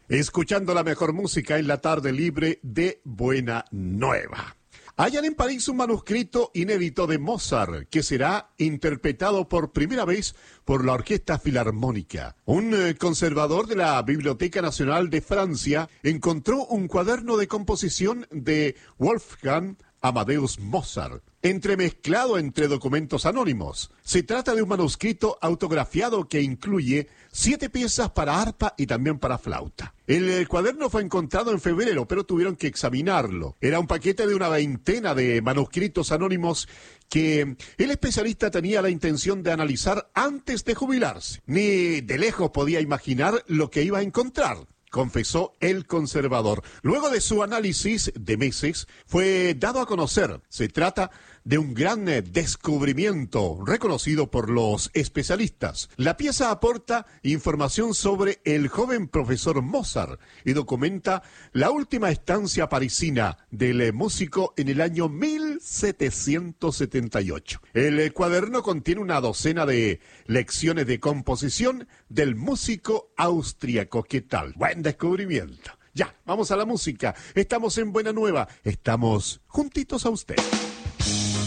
escuchando la mejor música en la tarde libre de Buena Nueva. Hallan en París un manuscrito inédito de Mozart que será interpretado por primera vez por la Orquesta Filarmónica. Un conservador de la Biblioteca Nacional de Francia encontró un cuaderno de composición de Wolfgang Amadeus Mozart, entremezclado entre documentos anónimos. Se trata de un manuscrito autografiado que incluye 7 piezas para arpa y también para flauta. El cuaderno fue encontrado en febrero, pero tuvieron que examinarlo. Era un paquete de una veintena de manuscritos anónimos que el especialista tenía la intención de analizar antes de jubilarse. Ni de lejos podía imaginar lo que iba a encontrar, confesó el conservador. Luego de su análisis de meses, fue dado a conocer. Se trata de un gran descubrimiento reconocido por los especialistas. La pieza aporta información sobre el joven profesor Mozart y documenta la última estancia parisina del músico en el año 1778. El cuaderno contiene una docena de lecciones de composición del músico austríaco. ¿Qué tal? Buen descubrimiento. Ya, vamos a la música. Estamos en Buena Nueva. Estamos juntitos a usted.